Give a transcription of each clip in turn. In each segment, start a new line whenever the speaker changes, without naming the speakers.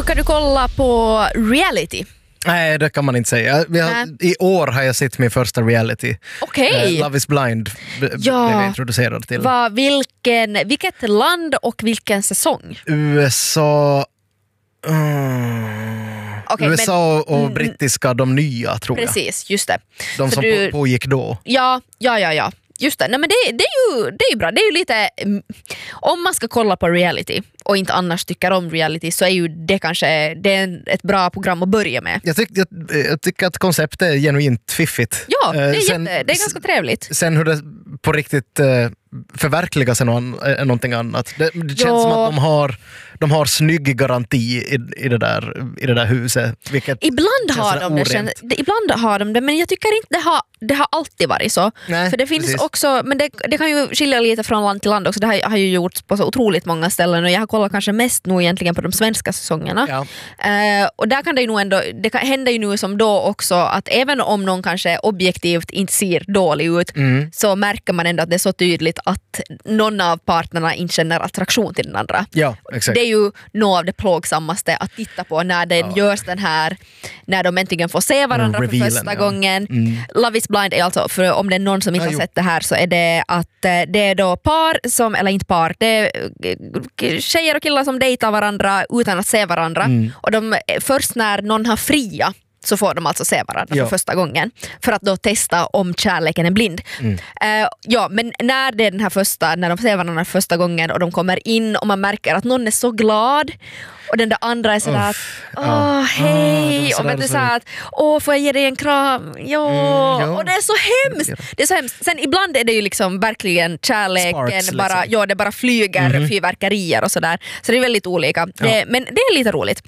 Brukar du kolla på reality?
Nej, det kan man inte säga. I år har jag sett min första reality.
Okej.
Love is blind blev jag introducerad till.
Vilket land och vilken säsong?
USA... USA och brittiska, de nya tror jag.
Precis, just det.
De som pågick då.
Ja. Just det. Nej, men det är ju bra. Det är ju lite... Om man ska kolla på reality och inte annars tycker om reality så är ju det kanske ett bra program att börja med.
Jag tycker att konceptet är genuint fiffigt.
Ja, det är ganska trevligt.
Sen hur det på riktigt förverkligas är någonting annat. Det känns som att de har snygg garanti i det där huset.
Ibland har de det, men jag tycker inte det har alltid varit så.
Nej,
för det finns
precis.
också, men det kan ju skilja lite från land till land också. Det har ju gjorts på så otroligt många ställen och jag har kollat kanske mest nog egentligen på de svenska säsongerna.
Ja.
Och där kan det ju nog ändå, händer ju nu som då också att även om någon kanske objektivt inte ser dålig ut så märker man ändå att det är så tydligt att någon av parterna inte känner attraktion till den andra.
Ja, exakt.
Det är ju något av det plågsammaste att titta på när det görs den här, när de äntligen får se varandra för första gången. Love is blind är alltså, för om det är någon som inte har sett det här så är det att det är då par som, eller inte par, det är tjejer och killar som dejtar varandra utan att se varandra och först när någon har fria så får de alltså se varandra för första gången för att då testa om kärleken är blind. Men när det är den här när de ser varandra första gången och de kommer in och man märker att någon är så glad och den där andra är sådär att hej, och du säger att får jag ge dig en kram? Och det är så hemskt. Det är så hemskt. Sen ibland är det ju liksom verkligen kärleken
Sparks,
bara,
liksom.
det bara flyger fyrverkerier och sådär. Så det är väldigt olika. Men det är lite roligt.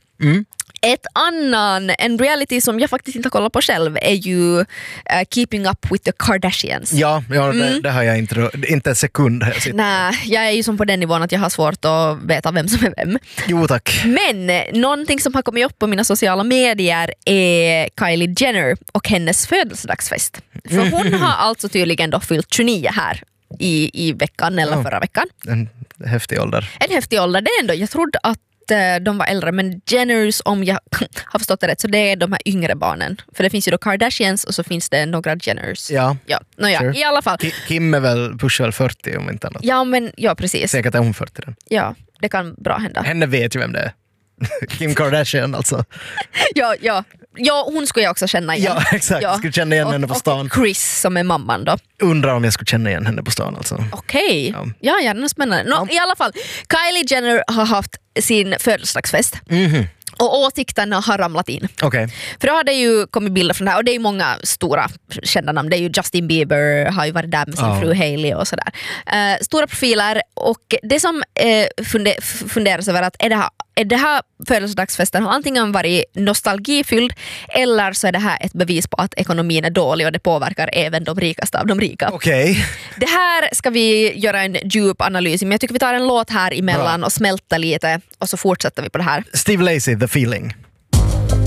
En reality som jag faktiskt inte har kollat på själv är ju Keeping Up with the Kardashians.
Det har jag inte en sekund här.
Nej, jag är ju som på den nivån att jag har svårt att veta vem som är vem.
Jo tack.
Men någonting som har kommit upp på mina sociala medier är Kylie Jenner och hennes födelsedagsfest. För hon har alltså tydligen då fyllt 29 här i veckan eller förra veckan.
En häftig ålder.
Det är ändå, jag trodde att de var äldre, men Jenners, om jag har förstått det rätt, så det är de här yngre barnen. För det finns ju då Kardashians och så finns det några Jenners.
Sure.
I alla fall.
Kim är väl pushar 40 om inte annat.
Ja, precis.
Säkert är hon 40 den.
Ja, det kan bra hända.
Henne vet ju vem det är. Kim Kardashian alltså.
Ja, hon skulle jag också känna igen.
Ja, exakt. Jag skulle känna igen henne på stan.
Och Chris som är mamman då.
Undrar om jag skulle känna igen henne på stan alltså.
Okej. Ja, det är spännande. I alla fall, Kylie Jenner har haft sin födelsedagsfest. Och åsikterna har ramlat in.
Okay.
För då har det ju kommit bilder från det här. Och det är ju många stora kända namn. Det är ju Justin Bieber har ju varit där med sin fru Hailey och sådär. Stora profiler. Och det som funderas över att är det här födelsedagsfesten har antingen varit nostalgifylld eller så är det här ett bevis på att ekonomin är dålig och det påverkar även de rikaste av de rika.
Okay.
Det här ska vi göra en djup analys, men jag tycker vi tar en låt här emellan och smälter lite och så fortsätter vi på det här.
Steve Lacy, The Feeling.